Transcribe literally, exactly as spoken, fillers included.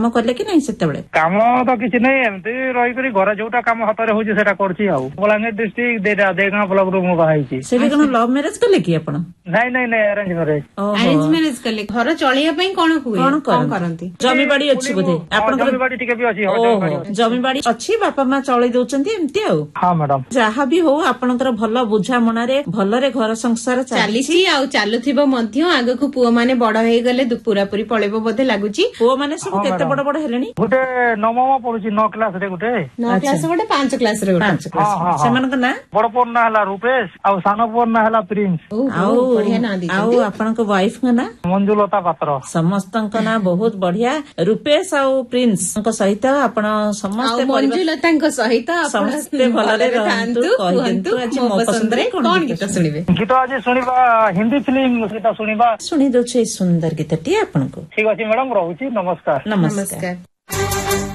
କାମ କଲେ କି ନାଇଁ ସେତେବେଳେ? କାମ ତ କିଛି ନାହିଁ, ଏମିତି ରହିକରି ଘରେ ଯୋଉଟା କାମ ହାତରେ ହଉଛି ସେଟା କରୁଛି ଆଉ। ବଲାଙ୍ଗୀର ଡିଷ୍ଟ୍ରିକ୍ଟ ଦେଗାଁ ବ୍ଲକରୁ ମୁଁ ବାହା ହେଇଛି। ସେଠି କଣ ଲଭ୍ ମ୍ୟାରେଜ କଲେ କି ଆପଣ? ନାଇଁ ନାଇଁ ନାଇଁ ଆରେଞ୍ଜ ମ୍ୟାରେଜ। ଆରେଞ୍ଜ ମ୍ୟାରେଜ କଲେ। ଘର ଚଳିବା ପାଇଁ କଣ ହୁଏ? କଣ କଣ କରନ୍ତି? କରନ୍ତି? ଜମିବାଡି ଅଛି ବୋଧେ ଆପଣଙ୍କର? ଜମିବାଡି ଟିକେ ବି ଅଛି। ଓହୋ, ଜମିବାଡି ଅଛି, ବାପା ମା ଚଳେଇ ଦଉଛନ୍ତି ଏମିତି ଆଉ। ହଁ ମ୍ୟାଡାମ। ଯାହା ବି ହଉ ଆପଣଙ୍କର ଭଲ ବୁଝାମଣାରେ ଭଲରେ ଘର ସଂସାର ଚାଲିଛି ଆଉ ଚାଲୁଥିବ ମଧ୍ୟ। ଆଗକୁ ପୁଅ ମାନେ ବଡ ହେଇଗଲେ ପୁରାପୁରି ପଳେଇବ ବୋଧେ ଲାଗୁଛି। ପୁଅ ମାନେ ସବୁ କେତେ ବଡ ବଡ ହେଲେଣି? ଗୋଟେ ନବମ ପଢୁଛି, ନଅ କ୍ଲାସ ରେ ଗୋଟେ, ନଅ କ୍ଲାସ ଗୋଟେ, ପାଞ୍ଚ କ୍ଲାସ ରେ ଗୋଟେ। ପାଞ୍ଚ କ୍ଲାସ। ସେମାନଙ୍କ ନାଁ? ବଡ ପୁଅ ନାଁ ହେଲା ରୂପେଶ, ଆଉ ସାନ ପୁଅ ନାଁ ହେଲା ପ୍ରିନ୍ସ। ଆଉ ଆଉ ଆପଣଙ୍କ ୱାଇଫଙ୍କ ନାଁ? ମଞ୍ଜୁଲତା ପାତ୍ର। ସମସ୍ତଙ୍କ ନାଁ ବହୁତ ବଢିଆ। ରୂପେଶ ଆଉ ପ୍ରିନ୍ସଙ୍କ ସହିତ ଆପଣ ସମସ୍ତେ, ମଞ୍ଜୁଲତାଙ୍କ ସହିତ ସମସ୍ତେ ଭଲରେ ରହନ୍ତୁ। କହିଦିଅନ୍ତୁ ଆଜି ମୋ ପସନ୍ଦରେ କଣ ଗୀତ ଶୁଣିବେ? ଗୀତ ଆଜି ଶୁଣିବା ହିନ୍ଦୀ ଫିଲ୍ମ ଗୀତ ଶୁଣିବା। ଶୁଣି ଦଉଛି ଏଇ ସୁନ୍ଦର ଗୀତଟି ଆପଣଙ୍କୁ। ଠିକ ଅଛି ମ୍ୟାଡାମ, ରହୁଛି। ନମସ୍କାର। ନମସ୍କାର।